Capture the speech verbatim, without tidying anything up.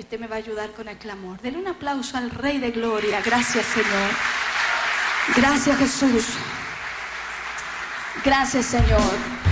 y usted me va a ayudar con el clamor. Denle un aplauso al Rey de Gloria. Gracias, Señor. Gracias, Jesús. Gracias, Señor.